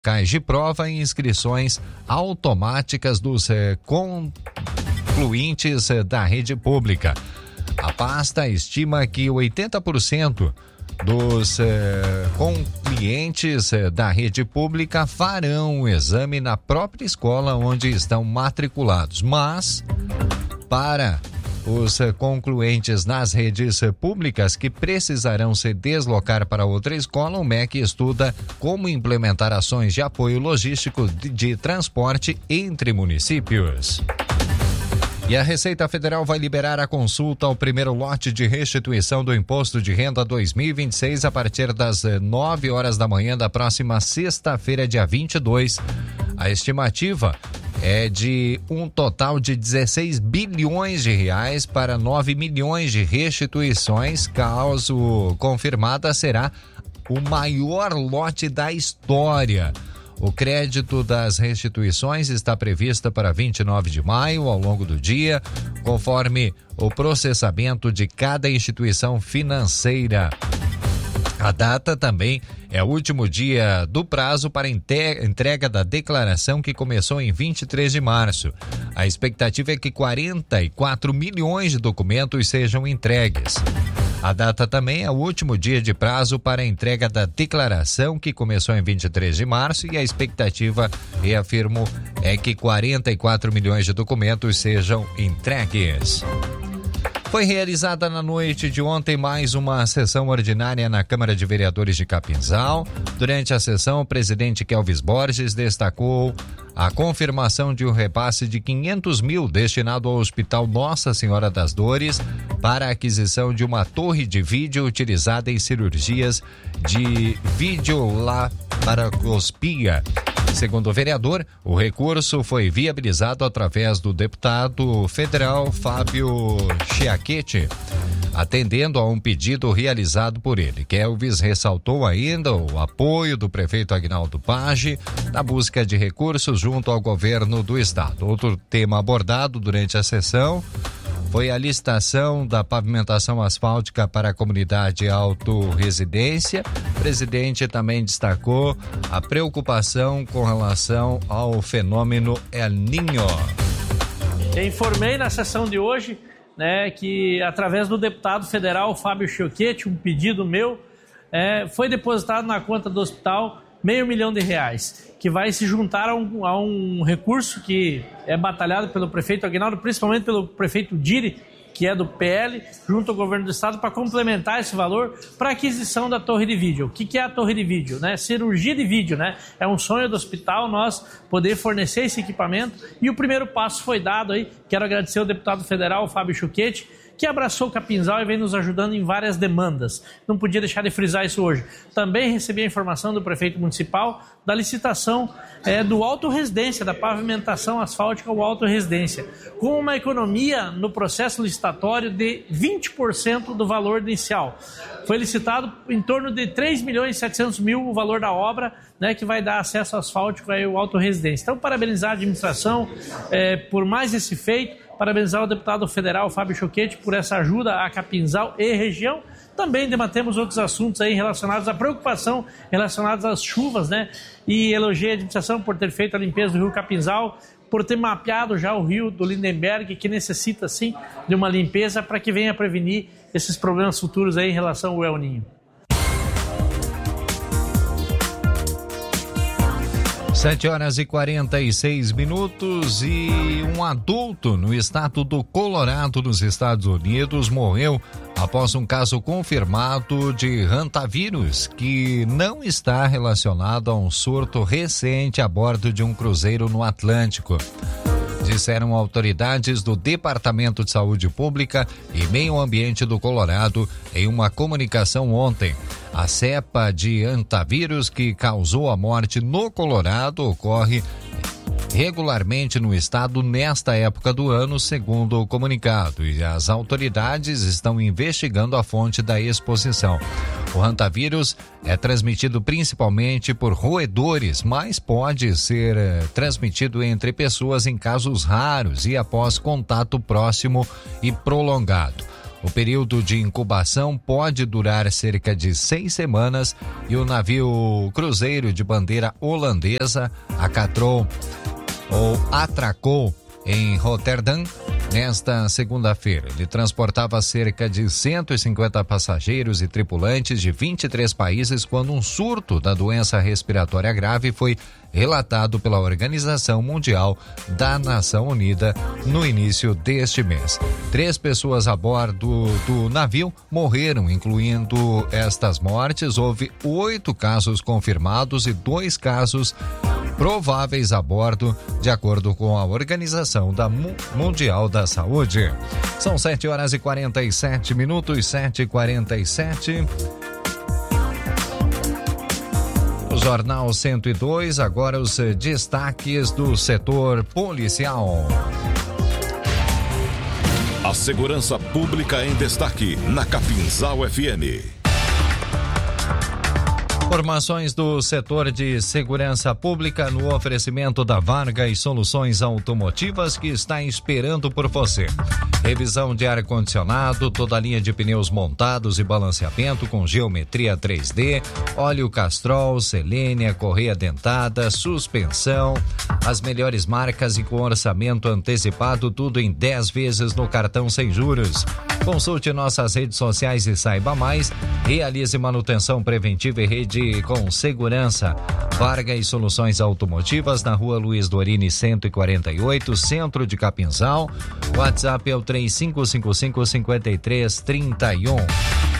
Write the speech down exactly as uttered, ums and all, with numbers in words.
locais de prova e inscrições automáticas dos eh, concluintes eh, da rede pública. A pasta estima que oitenta por cento dos eh, concluintes eh, da rede pública farão o exame na própria escola onde estão matriculados, mas para os concluentes nas redes públicas que precisarão se deslocar para outra escola, o M E C estuda como implementar ações de apoio logístico de, de transporte entre municípios. E a Receita Federal vai liberar a consulta ao primeiro lote de restituição do Imposto de Renda dois mil e vinte e seis a partir das nove horas da manhã da próxima sexta-feira, dia vinte e dois. A estimativa é de um total de dezesseis bilhões de reais para nove milhões de restituições. Caso confirmada, será o maior lote da história. O crédito das restituições está prevista para vinte e nove de maio, ao longo do dia, conforme o processamento de cada instituição financeira. A data também é o último dia do prazo para entrega da declaração, que começou em vinte e três de março. A expectativa é que quarenta e quatro milhões de documentos sejam entregues. A data também é o último dia de prazo para a entrega da declaração, que começou em vinte e três de março, e a expectativa, reafirmo, é que quarenta e quatro milhões de documentos sejam entregues. Foi realizada na noite de ontem mais uma sessão ordinária na Câmara de Vereadores de Capinzal. Durante a sessão, o presidente Kelvis Borges destacou a confirmação de um repasse de quinhentos mil destinado ao Hospital Nossa Senhora das Dores para a aquisição de uma torre de vídeo utilizada em cirurgias de videolaparoscopia. Segundo o vereador, o recurso foi viabilizado através do deputado federal Fábio Chiaquete, atendendo a um pedido realizado por ele. Kelvis ressaltou ainda o apoio do prefeito Aguinaldo Page na busca de recursos junto ao governo do estado. Outro tema abordado durante a sessão foi a licitação da pavimentação asfáltica para a comunidade autorresidência. O presidente também destacou a preocupação com relação ao fenômeno El Niño. Eu informei na sessão de hoje, né, que através do deputado federal Fábio Chiaquete, um pedido meu, é, foi depositado na conta do hospital meio milhão de reais, que vai se juntar a um, a um recurso que é batalhado pelo prefeito Aguinaldo, principalmente pelo prefeito Diri, que é do P L, junto ao governo do estado, para complementar esse valor para a aquisição da torre de vídeo. O que, que é a torre de vídeo? Né? Cirurgia de vídeo, né? É um sonho do hospital nós poder fornecer esse equipamento, e o primeiro passo foi dado aí. Quero agradecer ao deputado federal Fábio Chiaquete, que abraçou o Capinzal e vem nos ajudando em várias demandas. Não podia deixar de frisar isso hoje. Também recebi a informação do prefeito municipal da licitação é, do autorresidência, da pavimentação asfáltica ou autorresidência, com uma economia no processo licitatório de vinte por cento do valor inicial. Foi licitado em torno de três milhões e setecentos mil o valor da obra, né, que vai dar acesso asfáltico ao autorresidência. Então, parabenizar a administração é, por mais esse feito. Parabenizar o deputado federal Fábio Chiaquete por essa ajuda a Capinzal e região. Também debatemos outros assuntos aí relacionados à preocupação, relacionados às chuvas, né? E elogiei a administração por ter feito a limpeza do rio Capinzal, por ter mapeado já o rio do Lindenberg, que necessita, sim, de uma limpeza para que venha prevenir esses problemas futuros aí em relação ao El Niño. sete horas e quarenta e seis minutos e um adulto no estado do Colorado, nos Estados Unidos, morreu após um caso confirmado de hantavírus, que não está relacionado a um surto recente a bordo de um cruzeiro no Atlântico. Disseram autoridades do Departamento de Saúde Pública e Meio Ambiente do Colorado em uma comunicação ontem. A cepa de hantavírus que causou a morte no Colorado ocorre regularmente no estado nesta época do ano, segundo o comunicado, e as autoridades estão investigando a fonte da exposição. O hantavírus é transmitido principalmente por roedores, mas pode ser eh, transmitido entre pessoas em casos raros e após contato próximo e prolongado. O período de incubação pode durar cerca de seis semanas e o navio cruzeiro de bandeira holandesa acatrou ou atracou em Roterdã nesta segunda-feira. Ele transportava cerca de cento e cinquenta passageiros e tripulantes de vinte e três países quando um surto da doença respiratória grave foi relatado pela Organização Mundial da Nação Unida no início deste mês. Três pessoas a bordo do navio morreram, incluindo estas mortes. Houve oito casos confirmados e dois casos prováveis a bordo, de acordo com a Organização da Mundial da Saúde. São sete horas e quarenta e sete minutos, sete e quarenta e sete. O Jornal cento e dois, agora os destaques do setor policial. A segurança pública em destaque na Capinzal F M. Informações do setor de segurança pública no oferecimento da Varga e Soluções Automotivas, que está esperando por você. Revisão de ar-condicionado, toda a linha de pneus montados e balanceamento com geometria três D, óleo Castrol, Selênia, correia dentada, suspensão, as melhores marcas e com orçamento antecipado, tudo em dez vezes no cartão sem juros. Consulte nossas redes sociais e saiba mais. Realize manutenção preventiva e rede com segurança. Varga e Soluções Automotivas na Rua Luiz Dorini cento e quarenta e oito, Centro de Capinzal. WhatsApp é o três cinco cinco cinco, cinco três três um.